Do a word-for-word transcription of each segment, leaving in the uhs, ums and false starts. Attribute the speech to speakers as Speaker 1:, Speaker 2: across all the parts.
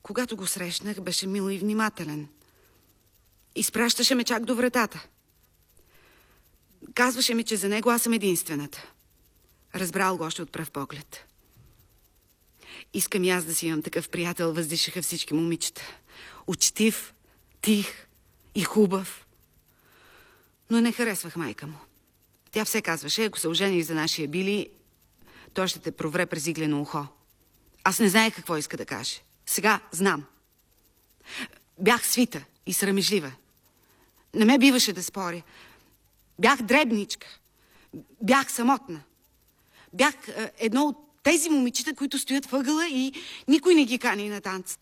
Speaker 1: Когато го срещнах, беше мил и внимателен. Изпращаше ме чак до вратата. Казваше ми, че за него аз съм единствената. Разбрал го още от пръв поглед. Искам и аз да си имам такъв приятел, въздишаха всички момичета. Учтив, тих и хубав. Но не харесвах майка му. Тя все казваше, ако се ожениш за нашия Били, той ще те провре през иглено ухо. Аз не знаех какво иска да каже. Сега знам. Бях свита и срамежлива. Не ме биваше да споря. Бях дребничка. Бях самотна. Бях е, едно от тези момичета, които стоят въгъла и никой не ги кани на танц.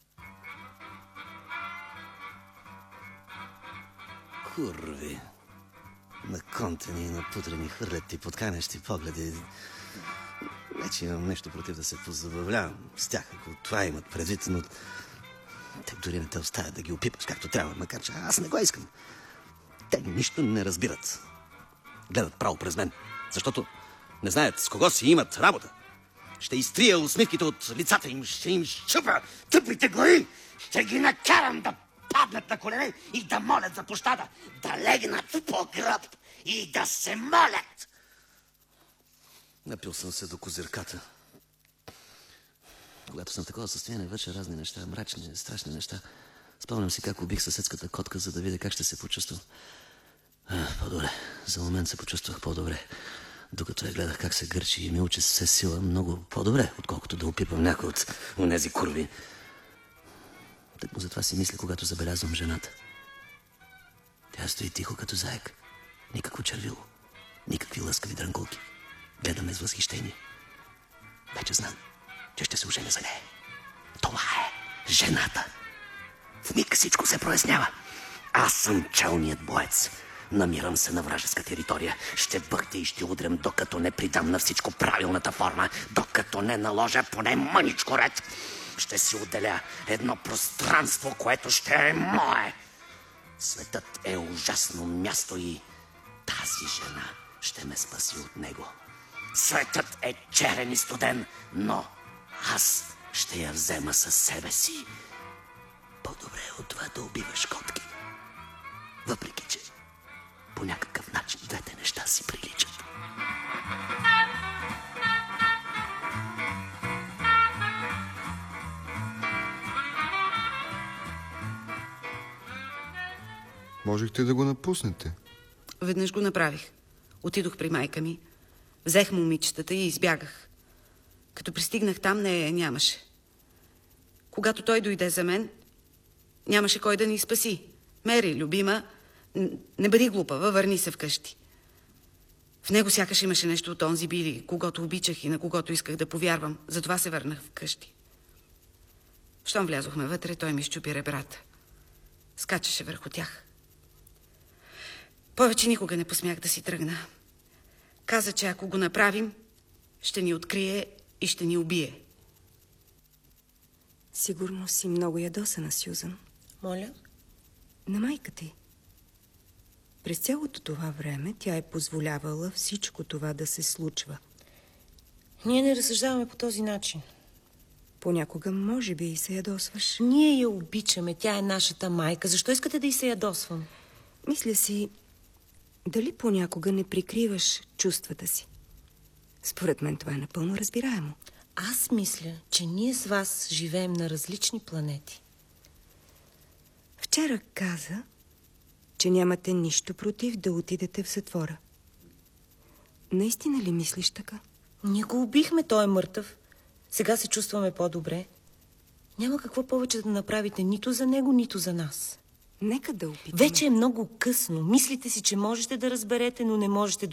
Speaker 2: Курви. Наконтени и напутрени, хвърлят ти подканящи погледи. Вече имам нещо против да се позабавлявам с тях, ако това имат предвид, но те дори не те оставят да ги опипаш както трябва, макар че аз не го искам. Те нищо не разбират. Гледат право през мен, защото не знаят с кого си имат работа. Ще изтрия усмивките от лицата им, ще им щупя тъпите глави, ще ги накарам да паднат на колене и да молят за пощада, да легнат по гръб и да се молят. Напил съм се до козирката. Когато съм в такова състояние, върша разни неща, мрачни, страшни неща. Спомням си как убих съседската котка, за да видя как ще се почувствам. А, по-добре. За момент се почувствах по-добре. Докато я гледах как се гърчи и ми учи с все сила, много по-добре, отколкото да опипам някой от онези курви. Так му затова си мисля, когато забелязвам жената. Тя стои тихо като заек. Никакво червило. Никакви лъскави дрънкулки. Гледаме с възхищение. Вече знам, че ще се оженя за нея. Това е жената. В миг всичко се прояснява. Аз съм челният боец. Намирам се на вражеска територия. Ще бъхте и ще удрям, докато не придам на всичко правилната форма, докато не наложа поне мъничко ред. Ще си отделя едно пространство, което ще е мое. Светът е ужасно място и тази жена ще ме спаси от него. Светът е черен и студен, но аз ще я взема със себе си. По-добре от това да убиваш котки. Въпреки че по някакъв начин двете неща си приличат.
Speaker 3: Можехте да го напуснете.
Speaker 1: Веднъж го направих. Отидох при майка ми. Взех момичетата и избягах. Като пристигнах там, нея нямаше. Когато той дойде за мен, нямаше кой да ни спаси. Мери, любима, не бъди глупава, върни се вкъщи. В него сякаш имаше нещо от онзи Били, когото обичах и на когото исках да повярвам. Затова се върнах вкъщи. Щом влязохме вътре, той ми счупи ребрата. Скачаше върху тях. Повече никога не посмях да си тръгна. Каза, че ако го направим, ще ни открие и ще ни убие.
Speaker 4: Сигурно си много ядосана, Сюзан.
Speaker 5: Моля?
Speaker 4: На майка ти. През цялото това време тя е позволявала всичко това да се случва.
Speaker 5: Ние не разсъждаваме по този начин.
Speaker 4: Понякога може би и се ядосваш.
Speaker 5: Ние я обичаме, тя е нашата майка. Защо искате да й се ядосвам?
Speaker 4: Мисля си, дали понякога не прикриваш чувствата си? Според мен това е напълно разбираемо.
Speaker 5: Аз мисля, че ние с вас живеем на различни планети.
Speaker 4: Вчера каза, че нямате нищо против да отидете в затвора. Наистина ли мислиш така?
Speaker 5: Ние го убихме, той е мъртъв. Сега се чувстваме по-добре. Няма какво повече да направите нито за него, нито за нас.
Speaker 4: Нека да опитаме.
Speaker 5: Вече е много късно. Мислите си, че можете да разберете, но не можете